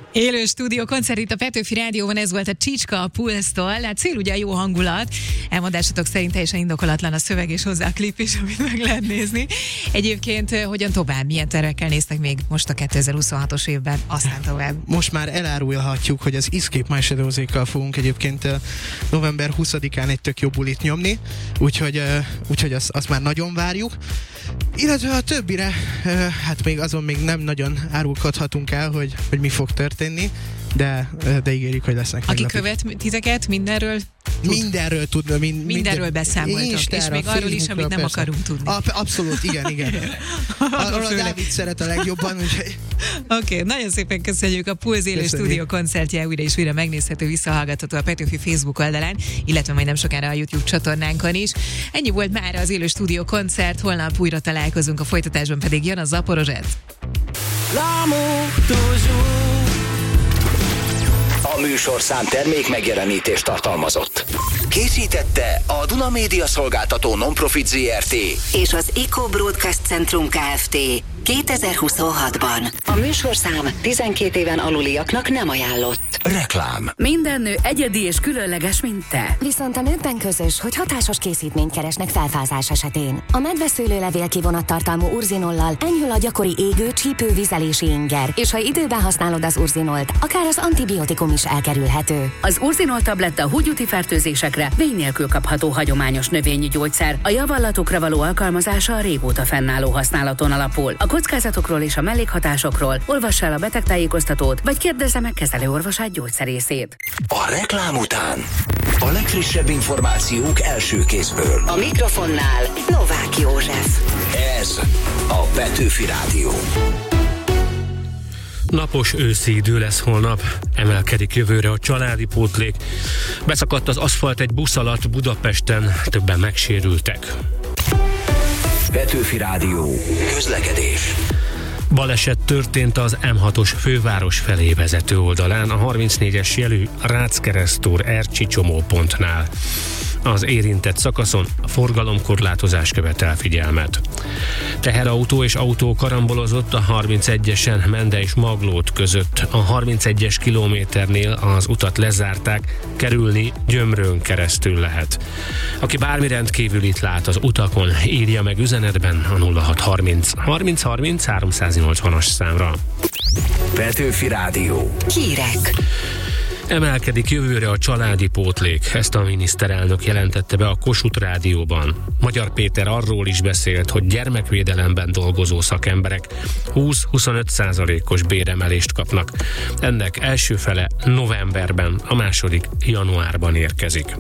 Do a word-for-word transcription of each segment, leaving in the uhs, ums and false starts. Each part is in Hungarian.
Élő stúdió koncert itt a Petőfi Rádióban, ez volt a Csicska a Pulsztól. Hát cél ugye jó hangulat, elmondásatok szerint teljesen indokolatlan a szöveg és hozzá a klip is, amit meg lehet nézni. Egyébként hogyan tovább, milyen tervekkel néztek még most a kétezer-huszonhatos évben, aztán tovább? Most már elárulhatjuk, hogy az Escape My Shadows-ékkal fogunk egyébként november huszadikán egy tök jó bulit nyomni, úgyhogy, úgyhogy azt, azt már nagyon várjuk. Illetve a többire, hát még azon még nem nagyon árulkodhatunk el, hogy, hogy mi fog történni, de, de ígérjük, hogy lesznek Aki meglepő. követ titeket, mindenről tud? Mindenről tudna. Mind, mindenről minden, beszámoltok, Instára, és még arról is, amit nem persze. akarunk tudni. A, abszolút, igen, igen. Arról a Dávid szeret a legjobban, úgyhogy... Oké, okay, nagyon szépen köszönjük. A Pulz élő stúdió koncertje újra és újra megnézhető, visszahallgatható a Petőfi Facebook oldalán, illetve majd nem sokára a YouTube csatornánkon is. Ennyi volt már az élő stúdió koncert, holnap újra találkozunk, a folytatásban pedig jön a Zaporozsez. A műsorszám termék megjelenítést tartalmazott. Készítette a Duna Média Szolgáltató Non-Profit zé er té és az Eco Broadcast Centrum Kft. kétezer-huszonhatban. A műsorszám tizenkét éven aluliaknak nem ajánlott. Reklám. Minden nő egyedi és különleges, mint te. Viszont a nőkben közös, hogy hatásos készítményt keresnek felfázás esetén. A medveszőlőlevél kivonattartalmú urzinollal enyhül a gyakori égő, csípő, vizelési inger, és ha időben használod az urzinolt, akár az antibiotikum is elkerülhető. Az urzinol tabletta húgyúti fertőzésekre vény nélkül kapható hagyományos növényi gyógyszer. A javallatokra való alkalmazása a régóta fennálló használaton alapul. A kockázatokról és a mellékhatásokról olvass el a betegtájékoztatót, vagy kérdezze meg kezelőorvosát, gyógyszerészét. A reklám után a legfrissebb információk első kézből. A mikrofonnál Novák József. Ez a Petőfi Rádió. Napos őszi idő lesz holnap, emelkedik jövőre a családi pótlék. Beszakadt az aszfalt egy busz alatt Budapesten, többen megsérültek. Petőfi Rádió. Közlekedés. Baleset történt az em hatos főváros felé vezető oldalán, a harmincnégyes jelű Rácz-Keresztúr Ercsi csomópontnál. Az érintett szakaszon a forgalomkorlátozás követel figyelmet. Teherautó és autó karambolozott a harmincegyesen Mende és Maglód között. A harmincegyes kilométernél az utat lezárták, kerülni Gyömrön keresztül lehet. Aki bármi rendkívülit lát az utakon, írja meg üzenetben a nulla hat harminc harminc harminc háromszáznyolcvanas számra. Petőfi Rádió. Hírek. Emelkedik jövőre a családi pótlék, ezt a miniszterelnök jelentette be a Kossuth Rádióban. Magyar Péter arról is beszélt, hogy gyermekvédelemben dolgozó szakemberek húsz-huszonöt százalékos béremelést kapnak. Ennek első fele novemberben, a második januárban érkezik.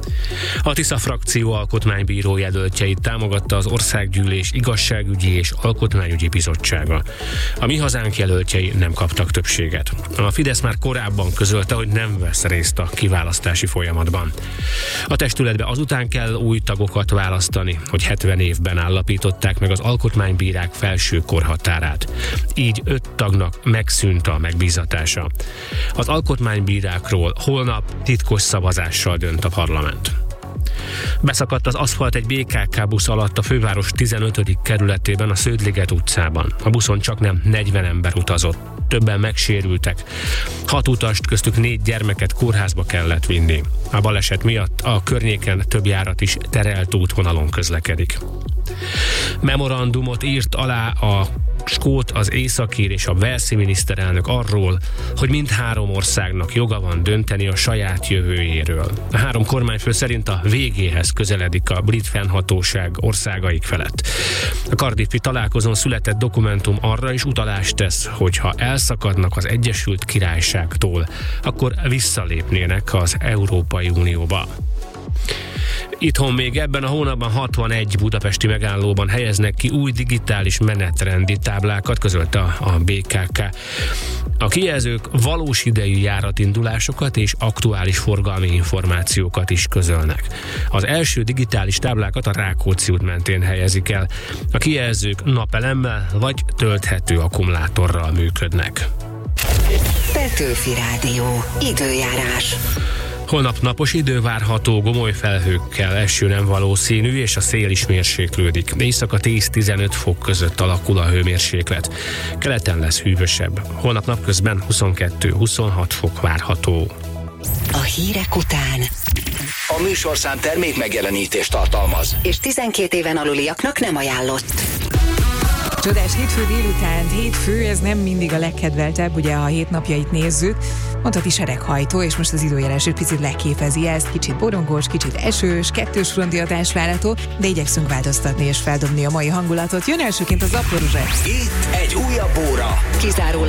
A Tisza frakció alkotmánybíró jelöltjeit támogatta az Országgyűlés Igazságügyi és Alkotmányügyi Bizottsága. A Mi Hazánk jelöltjei nem kaptak többséget. A Fidesz már korábban közölte, hogy nem vesz részt a kiválasztási folyamatban. A testületbe azután kell új tagokat választani, hogy hetven évben állapították meg az alkotmánybírák felső korhatárát. Így öt tagnak megszűnt a megbízatása. Az alkotmánybírákról holnap titkos szavazással dönt a parlament. Beszakadt az aszfalt egy bé ká ká busz alatt a főváros tizenötödik kerületében, a Sződliget utcában. A buszon csaknem negyven ember utazott. Többen megsérültek. Hat utast, köztük négy gyermeket kórházba kellett vinni. A baleset miatt a környéken több járat is terelt útvonalon közlekedik. Memorandumot írt alá a skót, az északír és a walesi miniszterelnök arról, hogy mindhárom országnak joga van dönteni a saját jövőjéről. A három kormányfő szerint a végéhez közeledik a brit fennhatóság országaik felett. A Cardiffi találkozón született dokumentum arra is utalást tesz, hogy ha elszakadnak az Egyesült Királyságtól, akkor visszalépnének az Európai Unióba. Itthon még ebben a hónapban hatvanegy budapesti megállóban helyeznek ki új digitális menetrendi táblákat, közölte a, a bé ká ká. A kijelzők valós idejű járatindulásokat és aktuális forgalmi információkat is közölnek. Az első digitális táblákat a Rákóczi út mentén helyezik el. A kijelzők napelemmel vagy tölthető akkumulátorral működnek. Petőfi Rádió. Időjárás. Holnap napos idő várható, gomoly felhőkkel, eső nem valószínű, és a szél is mérséklődik. Éjszaka tíz-tizenöt fok között alakul a hőmérséklet. Keleten lesz hűvösebb. Holnap napközben huszonkettő-huszonhat fok várható. A hírek után. A műsorszám termék megjelenítést tartalmaz. És tizenkét éven aluliaknak nem ajánlott. Csodás hétfő délután, hétfő, ez nem mindig a legkedveltebb, ugye ha a hét napjait nézzük, mondhatni sereghajtó, és most az időjárás egy picit leképezi ezt, kicsit borongós, kicsit esős, kettős frontiatás várható, de igyekszünk változtatni és feldobni a mai hangulatot. Jön elsőként az Zaporizhzhia. Itt egy újabb óra. Kizárólag